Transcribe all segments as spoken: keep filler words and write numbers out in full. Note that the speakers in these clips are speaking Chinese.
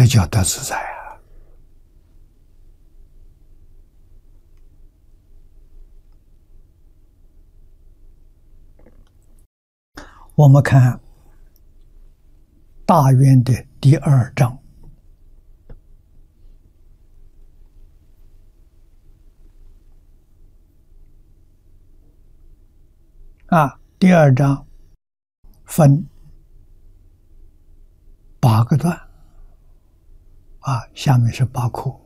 这叫得自在啊！我们看大愿的第二章啊，第二章分八个段啊，下面是八课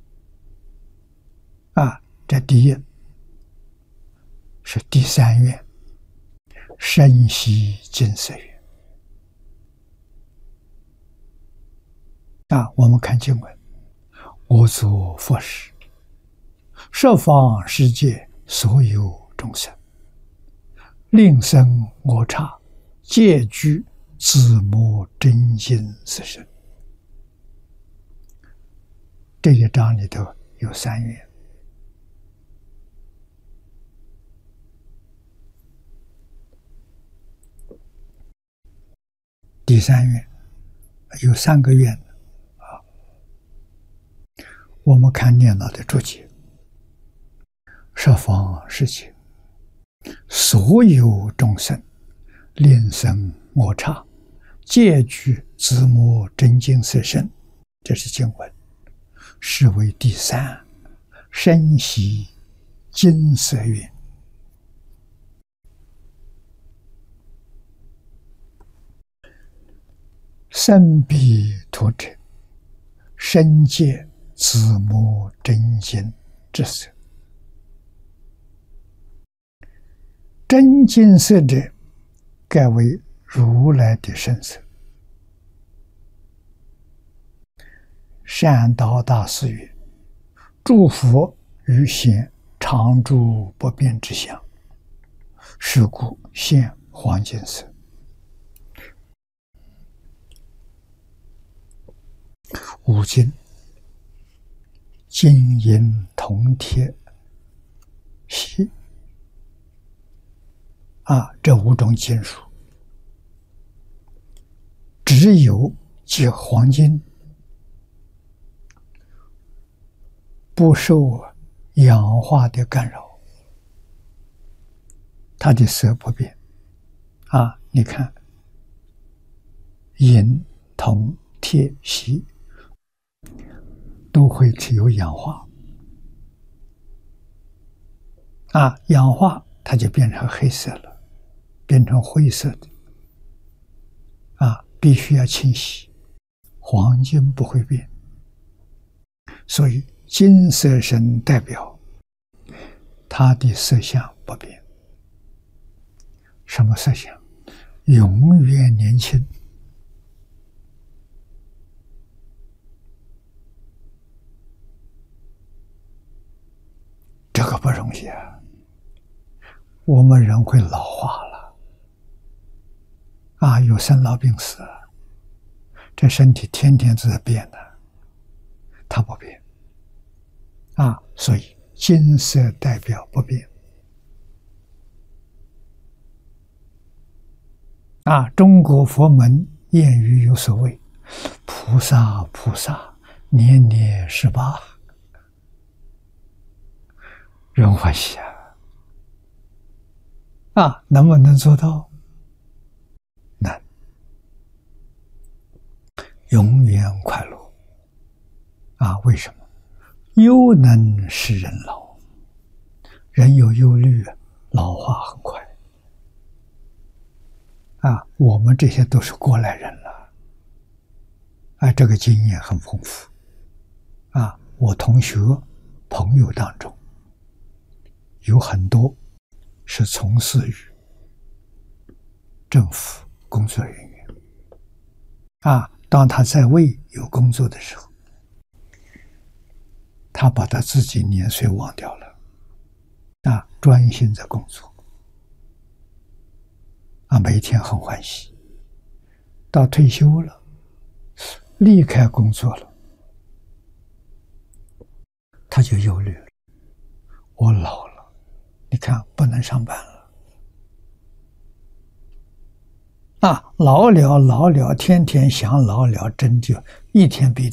啊。这第一是第三愿，深悉净色愿啊。我们看经文：我作佛时，十方世界所有众生，令生我刹，皆具自摸真心自身。这一章里头有三愿。第三愿有三个愿啊。我们看念老的注解：十方世界所有众生，令生我刹，皆具自摸真净色身。这是经文，是为第三深悉净色愿。身彼土者，身界自摸真净之色。真净色者，盖为如来的身色。善导大师曰：诸佛于现常住不变之相，是故现黄金色。五经金银铜铁锡啊，这五种金属，只有即黄金不受氧化的干扰，它的色不变啊。你看银铜铁锡都会有氧化啊，氧化它就变成黑色了，变成灰色的啊，必须要清洗。黄金不会变，所以金色身代表它的色相不变。什么色相？永远年轻。这个不容易啊！我们人会老化了啊，有生老病死，这身体天天都在变的，它不变啊，所以金色代表不变啊。中国佛门谚语有所谓：菩萨菩萨，年年十八。人欢喜啊！啊，能不能做到？难。永远快乐啊！为什么？忧能使人老，人有忧虑，老化很快啊。我们这些都是过来人了，啊，这个经验很丰富啊。我同学朋友当中有很多是从事于政府工作人员啊，当他在位有工作的时候，他把他自己年岁忘掉了啊，专心在工作啊，每天很欢喜。到退休了，离开工作了，他就忧虑了，我老了，你看不能上班了啊，老了老了，天天想老了，真就一天比